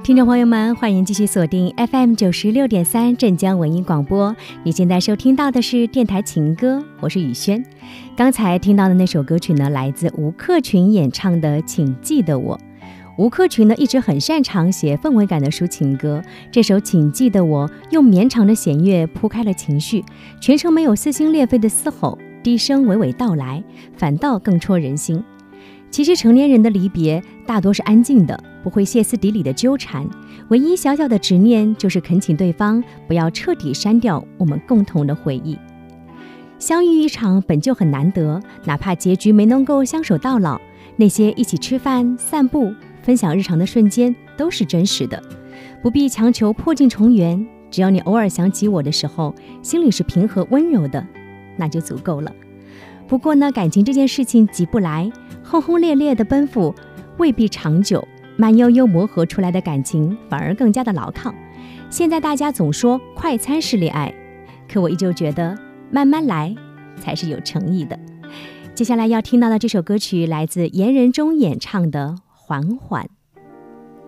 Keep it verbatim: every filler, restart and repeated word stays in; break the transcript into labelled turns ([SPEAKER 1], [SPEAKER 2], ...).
[SPEAKER 1] 听众朋友们，欢迎继续锁定 F M 九十六点三镇江文艺广播。你现在收听到的是电台情歌，我是雨轩。刚才听到的那首歌曲呢，来自吴克群演唱的《请记得我》。吴克群呢，一直很擅长写氛围感的抒情歌。这首《请记得我》用绵长的弦乐铺开了情绪，全程没有撕心裂肺的嘶吼，低声娓娓道来，反倒更戳人心。其实成年人的离别大多是安静的，不会歇斯底里的纠缠，唯一小小的执念就是恳请对方不要彻底删掉我们共同的回忆。相遇一场本就很难得，哪怕结局没能够相守到老，那些一起吃饭、散步、分享日常的瞬间都是真实的，不必强求破镜重圆，只要你偶尔想起我的时候，心里是平和温柔的，那就足够了。不过呢，感情这件事情急不来，轰轰烈烈的奔赴未必长久，慢悠悠磨合出来的感情反而更加的牢靠。现在大家总说快餐式恋爱，可我依旧觉得慢慢来才是有诚意的。接下来要听到的这首歌曲来自严仁中演唱的《缓缓》。